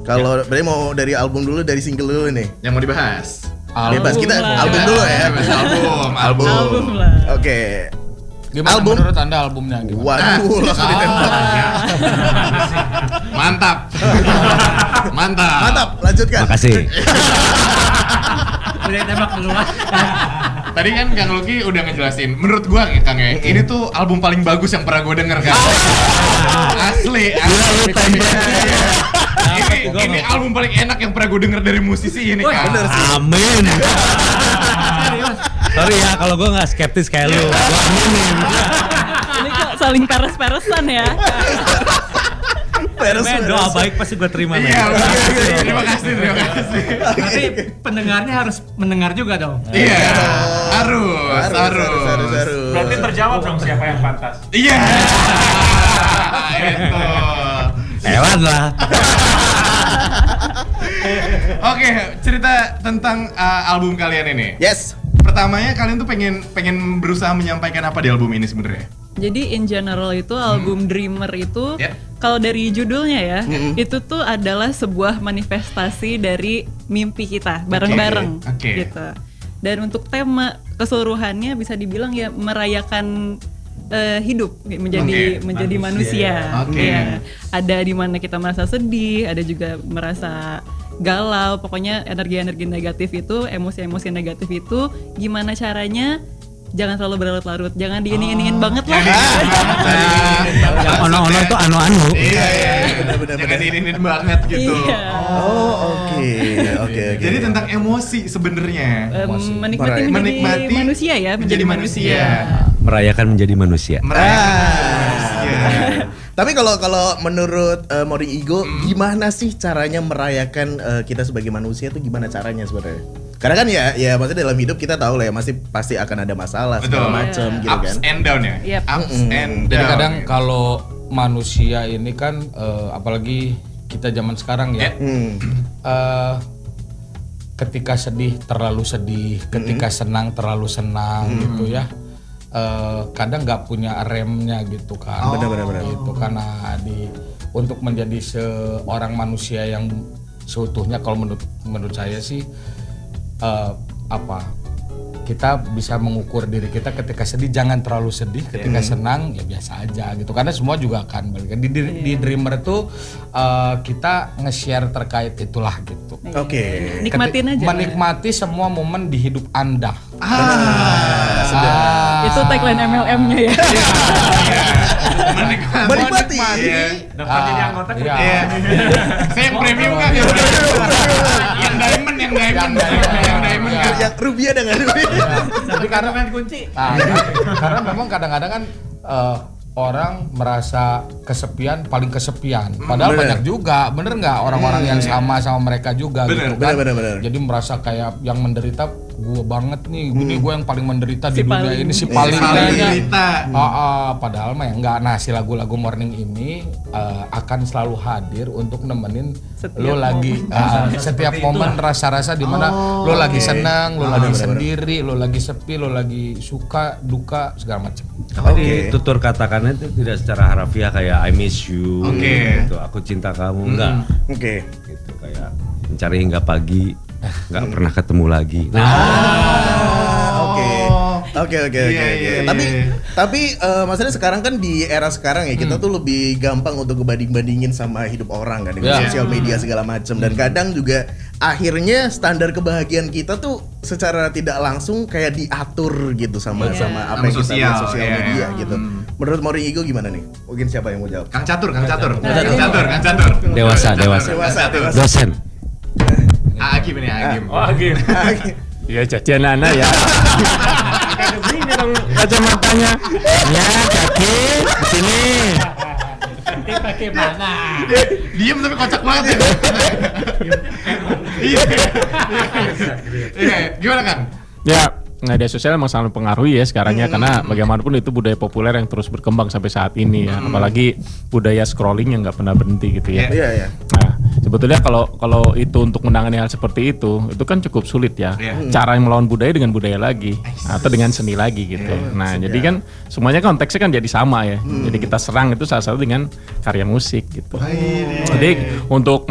Kalau berarti mau dari album dulu, dari single dulu nih. Yang mau dibahas. Bebas, kita lah. album dulu ya. Album lah. Oke. Gimana Album? menurut Anda albumnya gimana? Waduh, langsung ditembak. Mantap. Mantap. Mantap, lanjutkan. Makasih. Udah tembak duluan. Tadi kan Kang Lucky udah ngejelasin. Menurut gua ya Kang ya, ini tuh album paling bagus yang pernah gua denger Kang. Asli. Ini album paling enak yang pernah gua denger dari musisi ini Kang. Bener sih. Amin. Sorry ya kalau gue nggak skeptis kayak lu. Gua aminin. Ini kok saling peres-peresan ya. Men, doa baik pasti gue terima. Men. Iya, terima kasih. Berarti pendengarnya harus mendengar juga dong. Iya, harus. Berarti terjawab dong siapa yang pantas. Iya. Itu. Hewan lah. Oke, cerita tentang album kalian ini. Yes. Pertamanya kalian tuh pengen berusaha menyampaikan apa di album ini sebenarnya? Jadi in general itu album Dreamer itu Ya. kalau dari judulnya ya, itu tuh adalah sebuah manifestasi dari mimpi kita bareng-bareng Oke. gitu. Dan untuk tema keseluruhannya bisa dibilang ya merayakan hidup menjadi Oke. manusia. Oke. Ya. Ada di mana kita merasa sedih, ada juga merasa galau, pokoknya energi-energi negatif itu, emosi-emosi negatif itu gimana caranya jangan terlalu berlarut-larut, jangan diining-iningin banget lah. Yang ono-ono itu anu-anu. Iya. Jangan diinin banget gitu. Iya. Oh, oke. Jadi tentang emosi sebenarnya. Menikmati Menikmati manusia ya, menjadi manusia. Merayakan menjadi manusia. Tapi kalau menurut Morning Ego, gimana sih caranya merayakan kita sebagai manusia itu gimana caranya sebenarnya? Karena kan ya maksudnya dalam hidup kita tahu lah ya pasti akan ada masalah segala macam gitu kan. Ups and down ya. Yep. Ups and down. Jadi kadang kalau manusia ini kan apalagi kita zaman sekarang ya, ketika sedih terlalu sedih, ketika senang terlalu senang gitu ya. Kadang nggak punya remnya gitu kan. Benar. Gitu karena untuk menjadi seorang manusia yang seutuhnya kalau menurut saya sih kita bisa mengukur diri kita ketika sedih jangan terlalu sedih, ketika senang ya biasa aja gitu karena semua juga akan balik. Di Dreamer itu kita nge-share terkait itulah gitu. Oke. Nikmatin aja. Menikmati semua momen di hidup Anda. Itu tagline MLM-nya ya. Menikmati. Dapat jadi anggota kita. Iya. Saya yang premium kan. Yang diamond kan. Yang rupiah dengan rupiah. Tapi karena main kunci. Karena memang kadang-kadang kan orang merasa kesepian, paling kesepian. Padahal Bener. banyak juga, bener nggak orang-orang yang sama mereka juga gitu kan. Bener. Jadi merasa kayak yang menderita gue banget nih, ini gue yang paling menderita di Si dunia paling. ini si paling menderita. Padahal mah ya enggak. Nah si lagu-lagu Morning ini akan selalu hadir untuk nemenin Setiap lo lagi setiap momen rasa-rasa di mana lo lagi senang, lo lagi sendiri, lo lagi sepi, lo lagi suka, duka segala macam. Jadi tutur katakannya itu tidak secara harafiah kayak I miss you, gitu. Aku cinta kamu, enggak. Oke. Gitu kayak mencari hingga pagi, enggak pernah ketemu lagi. Oke. Iya. Tapi maksudnya sekarang kan di era sekarang ya kita tuh lebih gampang untuk ngebanding-bandingin sama hidup orang kan dengan sosial media segala macam dan kadang juga akhirnya standar kebahagiaan kita tuh secara tidak langsung kayak diatur gitu sama apa yang kita lihat sosial media gitu. Menurut Morning Ego gimana nih? Mungkin siapa yang mau jawab? Kang Catur. Dewasa. Dosen. Agim ini Agim. Oh, Agim. Iya, cacian Nana ya. Ada begini dong kacamatanya. Ya, kaki di sini. Nanti pakai mana? Diem tapi kocak banget ya. Iya. Gimana kan? Ya, media sosial memang sangat mempengaruhi ya sekarang ya karena bagaimanapun itu budaya populer yang terus berkembang sampai saat ini ya. Apalagi budaya scrolling yang nggak pernah berhenti gitu ya. Iya. Nah, sebetulnya kalau itu untuk menangani hal seperti itu kan cukup sulit ya. Cara yang melawan budaya dengan budaya lagi atau dengan seni lagi gitu. Nah, jadi kan semuanya konteksnya kan jadi sama ya. Jadi kita serang itu salah satu dengan karya musik gitu. Jadi untuk